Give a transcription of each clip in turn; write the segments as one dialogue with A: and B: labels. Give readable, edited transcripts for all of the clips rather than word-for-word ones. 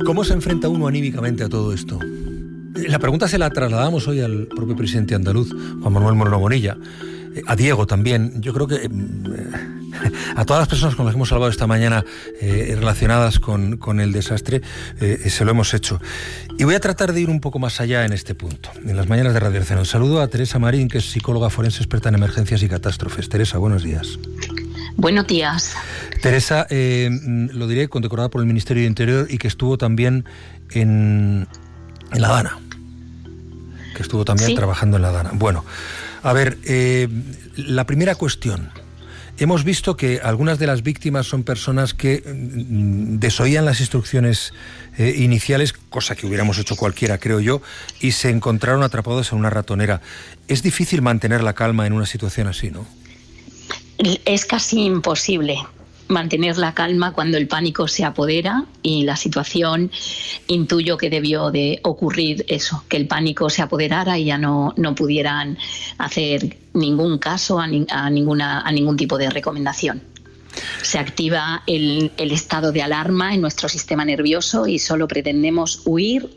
A: ¿Cómo se enfrenta uno anímicamente a todo esto? La pregunta se la trasladamos hoy al propio presidente andaluz, Juan Manuel Moreno Bonilla, a Diego también. Yo creo que a todas las personas con las que hemos hablado esta mañana relacionadas con el desastre, se lo hemos hecho. Y voy a tratar de ir un poco más allá en este punto, en las mañanas de Radio Arcena. Saludo a Teresa Marín, que es psicóloga forense experta en emergencias y catástrofes. Teresa, buenos días.
B: Buenos días.
A: Teresa, lo diré, condecorada por el Ministerio de Interior y que estuvo también en La Dana, que estuvo también trabajando en La Dana. Bueno, a ver, la primera cuestión. Hemos visto que algunas de las víctimas son personas que desoían las instrucciones iniciales, cosa que hubiéramos hecho cualquiera, creo yo, y se encontraron atrapados en una ratonera. Es difícil mantener la calma en una situación así, ¿no?
B: Es casi imposible mantener la calma cuando el pánico se apodera y la situación, intuyo que debió de ocurrir eso, que el pánico se apoderara y ya no pudieran hacer ningún caso a ningún tipo de recomendación. Se activa el estado de alarma en nuestro sistema nervioso y solo pretendemos huir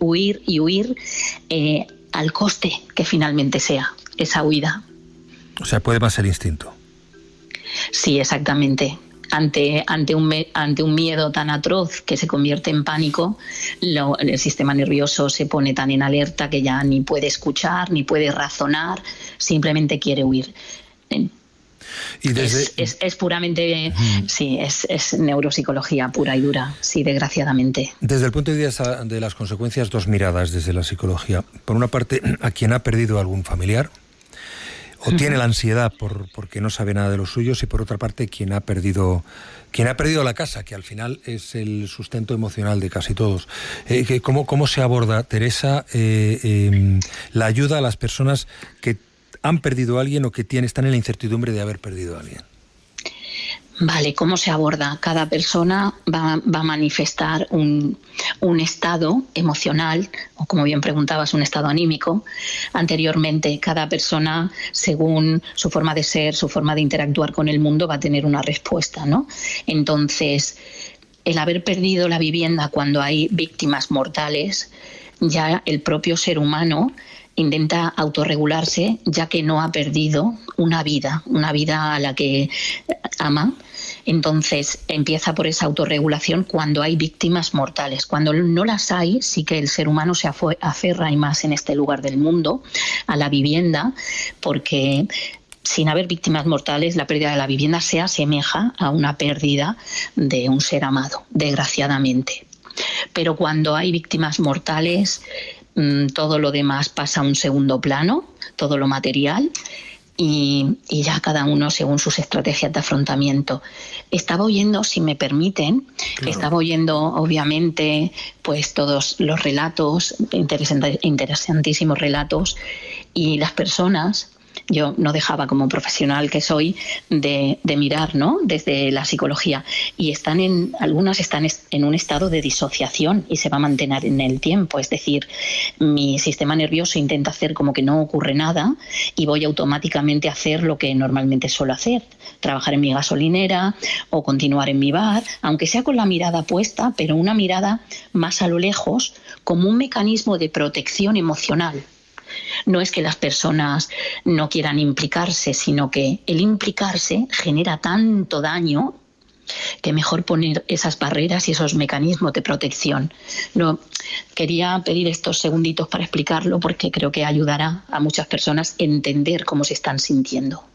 B: al coste que finalmente sea esa huida.
A: O sea, puede más el instinto.
B: Sí, exactamente. Ante un miedo tan atroz que se convierte en pánico, el sistema nervioso se pone tan en alerta que ya ni puede escuchar, ni puede razonar, simplemente quiere huir.
A: Y
B: es puramente, sí, es neuropsicología pura y dura, sí, desgraciadamente.
A: Desde el punto de vista de las consecuencias, dos miradas desde la psicología. Por una parte, a quien ha perdido algún familiar, o tiene la ansiedad porque no sabe nada de los suyos, y por otra parte quien ha perdido la casa, que al final es el sustento emocional de casi todos. ¿Cómo se aborda, Teresa, la ayuda a las personas que han perdido a alguien o que están en la incertidumbre de haber perdido a alguien?
B: Vale, ¿cómo se aborda? Cada persona va a manifestar un estado emocional, o como bien preguntabas, un estado anímico. Anteriormente, cada persona, según su forma de ser, su forma de interactuar con el mundo, va a tener una respuesta, ¿no? Entonces, el haber perdido la vivienda cuando hay víctimas mortales, ya el propio ser humano intenta autorregularse, ya que no ha perdido una vida a la que ama. Entonces empieza por esa autorregulación cuando hay víctimas mortales. Cuando no las hay, sí que el ser humano se aferra y más en este lugar del mundo a la vivienda, porque sin haber víctimas mortales, la pérdida de la vivienda se asemeja a una pérdida de un ser amado, desgraciadamente. Pero cuando hay víctimas mortales, todo lo demás pasa a un segundo plano, todo lo material, y ya cada uno según sus estrategias de afrontamiento. Estaba oyendo, si me permiten, claro. Obviamente pues todos los relatos, interesantísimos relatos, y las personas. Yo no dejaba, como profesional que soy, de mirar, ¿no?, desde la psicología, y algunas están en un estado de disociación y se va a mantener en el tiempo. Es decir, mi sistema nervioso intenta hacer como que no ocurre nada y voy automáticamente a hacer lo que normalmente suelo hacer: trabajar en mi gasolinera o continuar en mi bar, aunque sea con la mirada puesta, pero una mirada más a lo lejos, como un mecanismo de protección emocional. No es que las personas no quieran implicarse, sino que el implicarse genera tanto daño que mejor poner esas barreras y esos mecanismos de protección. No, quería pedir estos segunditos para explicarlo porque creo que ayudará a muchas personas a entender cómo se están sintiendo.